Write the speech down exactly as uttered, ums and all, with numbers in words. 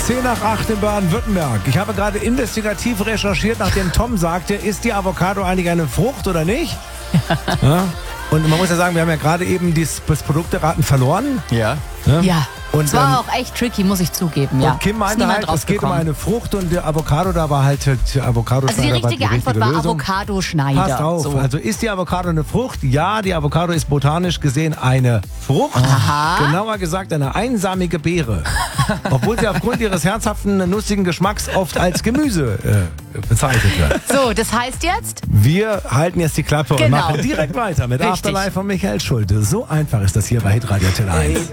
zehn nach acht in Baden-Württemberg. Ich habe gerade investigativ recherchiert, nachdem Tom sagte, ist die Avocado eigentlich eine Frucht oder nicht? Ja. Und man muss ja sagen, wir haben ja gerade eben das, das Produktraten verloren. Ja. Ja. Ja. Und, Es war ähm, auch echt tricky, muss ich zugeben. Ja. Und Kim Ist meinte niemand halt, es geht um draufgekommen. eine Frucht und der Avocado, da war halt die Avocado Also die war richtige Antwort war Lösung. Avocado-Schneider. Passt auf, So. also ist die Avocado eine Frucht? Ja, die Avocado ist botanisch gesehen eine Frucht. Aha. Genauer gesagt eine einsamige Beere. Obwohl sie aufgrund ihres herzhaften, nussigen Geschmacks oft als Gemüse äh, bezeichnet wird. So, das heißt jetzt? Wir halten jetzt die Klappe und Genau. machen direkt weiter mit Richtig. Afterlife von Michael Schulte. So einfach ist das hier bei Hitradio Tele eins.